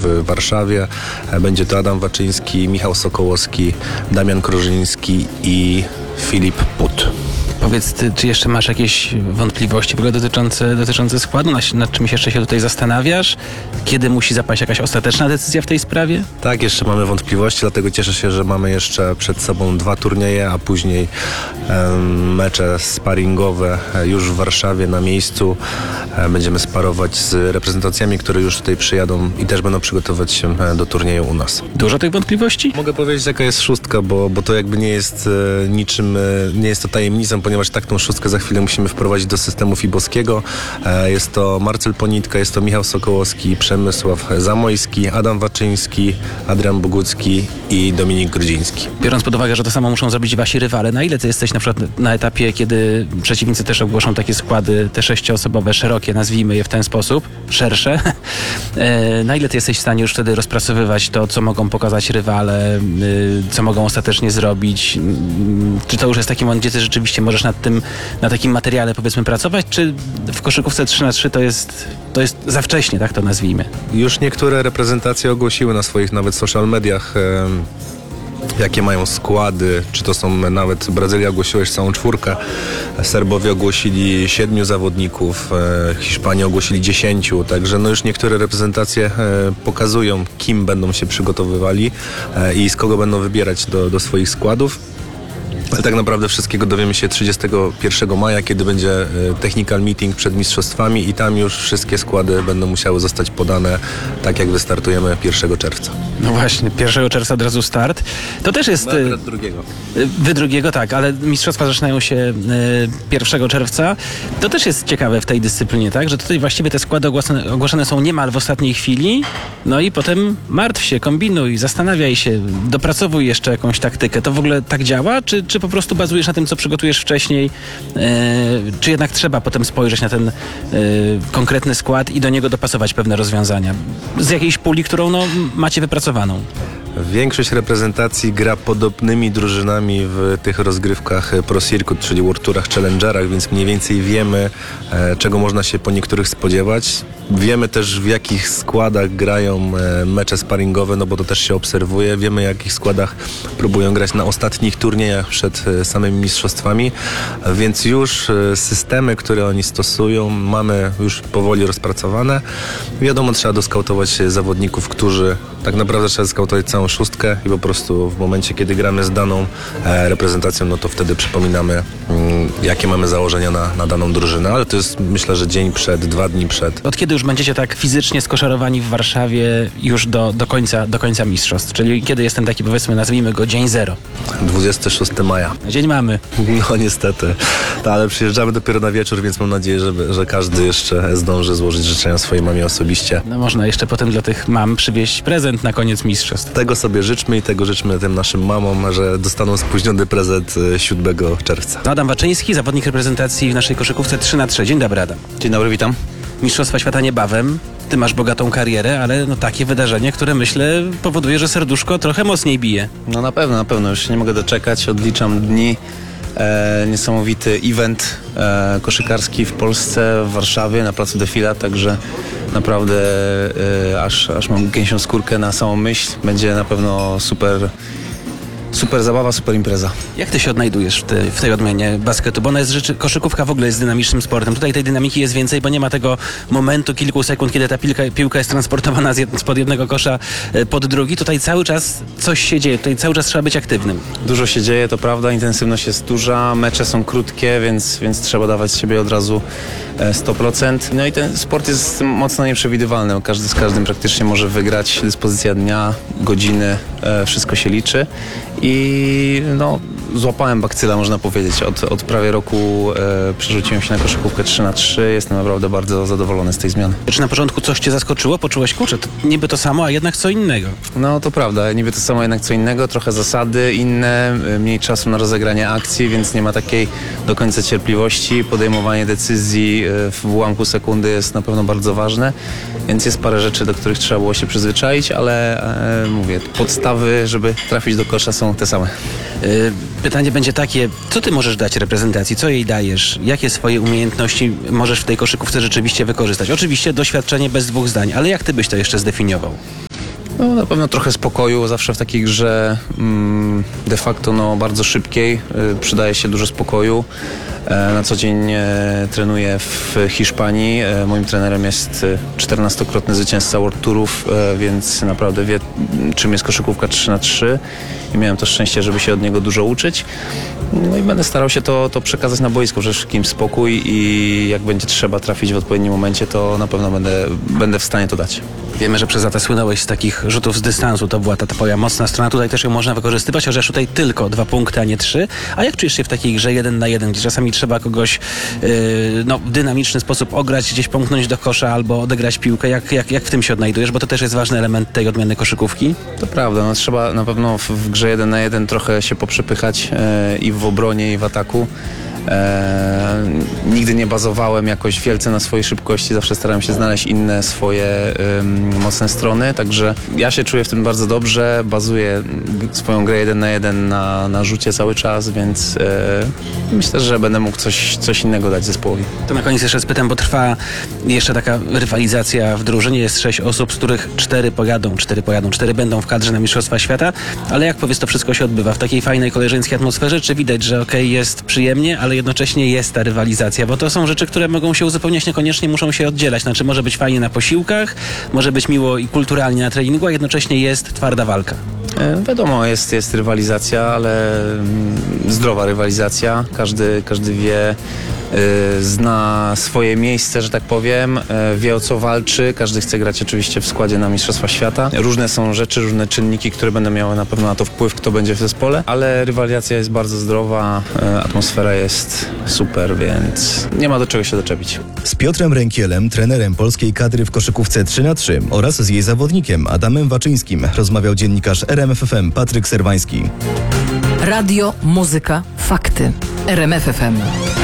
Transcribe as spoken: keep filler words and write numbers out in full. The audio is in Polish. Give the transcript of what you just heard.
w Warszawie. Będzie to Adam Waczyński, Michał Sokołowski, Damian Krożyński i Filip Put. Powiedz, ty, czy jeszcze masz jakieś wątpliwości w ogóle dotyczące, dotyczące składu? Nad, nad czymś jeszcze się tutaj zastanawiasz? Kiedy musi zapaść jakaś ostateczna decyzja w tej sprawie? Tak, jeszcze mamy wątpliwości, dlatego cieszę się, że mamy jeszcze przed sobą dwa turnieje, a później um, mecze sparingowe już w Warszawie na miejscu. E, będziemy sparować z reprezentacjami, które już tutaj przyjadą i też będą przygotowywać się do turnieju u nas. Dużo tych wątpliwości? Mogę powiedzieć, jaka jest szóstka, bo, bo to jakby nie jest e, niczym, e, nie jest to tajemnicą, ponieważ tak tą szóstkę za chwilę musimy wprowadzić do systemu fibowskiego. E, jest to Marcel Ponitka, jest to Michał Sokołowski, Przemysław Zamojski, Adam Waczyński, Adrian Bogucki i Dominik Grudziński. Biorąc pod uwagę, że to samo muszą zrobić wasi rywale, na ile ty jesteś na przykład na etapie, kiedy przeciwnicy też ogłoszą takie składy, te sześcioosobowe, szerokie, nazwijmy je w ten sposób, szersze, e, na ile ty jesteś w stanie już wtedy rozpracowywać to, co mogą pokazać rywale, e, co mogą ostatecznie zrobić? Czy to już jest taki moment, gdzie ty rzeczywiście możesz nad tym, na takim materiale powiedzmy pracować, czy w koszykówce trzy na trzy to jest, to jest za wcześnie, tak to nazwijmy? Już niektóre reprezentacje ogłosiły na swoich nawet social mediach, e, jakie mają składy, czy to są nawet, Brazylia ogłosiła już całą czwórkę, Serbowie ogłosili siedmiu zawodników, e, Hiszpanie ogłosili dziesięciu, także no już niektóre reprezentacje e, pokazują, kim będą się przygotowywali e, i z kogo będą wybierać do, do swoich składów. Ale tak naprawdę wszystkiego dowiemy się trzydziestego pierwszego maja, kiedy będzie technical meeting przed mistrzostwami i tam już wszystkie składy będą musiały zostać podane, tak jak wystartujemy pierwszego czerwca. No właśnie, pierwszego czerwca od razu start. To też jest... No, drugiego. Wy drugiego, tak, ale mistrzostwa zaczynają się pierwszego czerwca. To też jest ciekawe w tej dyscyplinie, tak, że tutaj właściwie te składy ogłoszone, ogłoszone są niemal w ostatniej chwili, no i potem martw się, kombinuj, zastanawiaj się, dopracowuj jeszcze jakąś taktykę. To w ogóle tak działa, czy, czy po prostu bazujesz na tym, co przygotujesz wcześniej, e, czy jednak trzeba potem spojrzeć na ten e, konkretny skład i do niego dopasować pewne rozwiązania z jakiejś puli, którą no, macie wypracowaną? Większość reprezentacji gra podobnymi drużynami w tych rozgrywkach Pro Circuit, czyli World Tourach, Challengerach, więc mniej więcej wiemy, e, czego można się po niektórych spodziewać. Wiemy też, w jakich składach grają e, mecze sparingowe, no bo to też się obserwuje. Wiemy, w jakich składach próbują grać na ostatnich turniejach przed e, samymi mistrzostwami, więc już e, systemy, które oni stosują, mamy już powoli rozpracowane. Wiadomo, trzeba doskautować zawodników, którzy tak naprawdę trzeba skautować całą szóstkę i po prostu w momencie, kiedy gramy z daną e, reprezentacją, no to wtedy przypominamy, mm, jakie mamy założenia na, na daną drużynę, ale to jest, myślę, że dzień przed, dwa dni przed. Od kiedy już będziecie tak fizycznie skoszarowani w Warszawie już do, do, końca, do końca mistrzostw? Czyli kiedy jest ten taki, powiedzmy, nazwijmy go dzień zero? dwudziestego szóstego maja. Dzień mamy. No niestety, no, ale przyjeżdżamy dopiero na wieczór, więc mam nadzieję, że, że każdy jeszcze zdąży złożyć życzenia swojej mamie osobiście. No można jeszcze potem dla tych mam przywieźć prezent na koniec mistrzostw. Tego sobie życzmy i tego życzmy tym naszym mamom, że dostaną spóźniony prezent siódmego czerwca. Adam Waczyński, zawodnik reprezentacji w naszej koszykówce trzy na trzy. Dzień dobry, Adam. Dzień dobry, witam. Mistrzostwa Świata niebawem. Ty masz bogatą karierę, ale no takie wydarzenie, które myślę powoduje, że serduszko trochę mocniej bije. No na pewno, na pewno. Już nie mogę doczekać. Odliczam dni. E, niesamowity event e, koszykarski w Polsce, w Warszawie, na placu Defila, także naprawdę e, aż, aż mam gęsią skórkę na samą myśl. Będzie na pewno super, super zabawa, super impreza. Jak ty się odnajdujesz w, te, w tej odmianie basketu? Bo ona jest rzeczy, koszykówka w ogóle jest dynamicznym sportem. Tutaj tej dynamiki jest więcej, bo nie ma tego momentu kilku sekund, kiedy ta piłka, piłka jest transportowana z jed, spod jednego kosza pod drugi. Tutaj cały czas coś się dzieje, tutaj cały czas trzeba być aktywnym. Dużo się dzieje, to prawda, intensywność jest duża, mecze są krótkie, więc, więc trzeba dawać z siebie od razu sto procent. No i ten sport jest mocno nieprzewidywalny. Każdy z każdym praktycznie może wygrać. Dyspozycja dnia, godziny, wszystko się liczy. I no, złapałem bakcyla, można powiedzieć. Od, od prawie roku e, przerzuciłem się na koszykówkę trzy na trzy. Jestem naprawdę bardzo zadowolony z tej zmiany. Czy na początku coś cię zaskoczyło? Poczułeś, kurczę, to niby to samo, a jednak co innego? No to prawda, niby to samo, jednak co innego. Trochę zasady inne, mniej czasu na rozegranie akcji, więc nie ma takiej do końca cierpliwości. Podejmowanie decyzji w ułamku sekundy jest na pewno bardzo ważne, więc jest parę rzeczy, do których trzeba było się przyzwyczaić, ale e, mówię, podstawy, żeby trafić do kosza, są te same. Pytanie będzie takie, co ty możesz dać reprezentacji, co jej dajesz, jakie swoje umiejętności możesz w tej koszykówce rzeczywiście wykorzystać? Oczywiście doświadczenie bez dwóch zdań, ale jak ty byś to jeszcze zdefiniował? No, na pewno trochę spokoju, zawsze w takiej grze mm, de facto no, bardzo szybkiej y, przydaje się dużo spokoju. E, na co dzień e, trenuję w Hiszpanii. E, moim trenerem jest czternastokrotny zwycięzca World Tourów, e, więc naprawdę wie, czym jest koszykówka trzy na trzy i miałem to szczęście, żeby się od niego dużo uczyć. No i będę starał się to, to przekazać na boisku, przede wszystkim spokój i jak będzie trzeba trafić w odpowiednim momencie, to na pewno będę, będę w stanie to dać. Wiemy, że przez lata słynąłeś z takich rzutów z dystansu, to była ta twoja mocna strona, tutaj też ją można wykorzystywać, chociaż tutaj tylko dwa punkty, a nie trzy. A jak czujesz się w takiej grze jeden na jeden, gdzie czasami trzeba kogoś yy, no, w dynamiczny sposób ograć, gdzieś pomknąć do kosza albo odegrać piłkę? Jak, jak, jak w tym się odnajdujesz? Bo to też jest ważny element tej odmiany koszykówki. To prawda, no, trzeba na pewno w, w grze jeden na jeden trochę się poprzepychać e, i w obronie, i w ataku. E, nigdy nie bazowałem jakoś wielce na swojej szybkości, zawsze starałem się znaleźć inne swoje e, mocne strony, także ja się czuję w tym bardzo dobrze, bazuję g- swoją grę jeden na jeden na, na rzucie cały czas, więc e, myślę, że będę mógł coś, coś innego dać zespołowi. To na koniec jeszcze spytam, bo trwa jeszcze taka rywalizacja w drużynie, jest sześć osób, z których cztery pojadą, cztery pojadą, cztery będą w kadrze na Mistrzostwa Świata, ale jak powiedz, to wszystko się odbywa w takiej fajnej, koleżeńskiej atmosferze, czy widać, że okej, okay, jest przyjemnie, ale jednocześnie jest ta rywalizacja, bo to są rzeczy, które mogą się uzupełniać, niekoniecznie muszą się oddzielać. Znaczy może być fajnie na posiłkach, może być miło i kulturalnie na treningu, a jednocześnie jest twarda walka. E, wiadomo, jest, jest rywalizacja, ale mm, zdrowa rywalizacja. Każdy, każdy wie, y, zna swoje miejsce, że tak powiem, y, wie o co walczy. Każdy chce grać oczywiście w składzie na Mistrzostwa Świata. Różne są rzeczy, różne czynniki, które będą miały na pewno na to wpływ, kto będzie w zespole, ale rywalizacja jest bardzo zdrowa, y, atmosfera jest super, więc nie ma do czego się doczepić. Z Piotrem Rękielem, trenerem polskiej kadry w koszykówce trzy na trzy oraz z jej zawodnikiem Adamem Waczyńskim rozmawiał dziennikarz R M F F M Patryk Serwański. Radio, muzyka, fakty. R M F F M.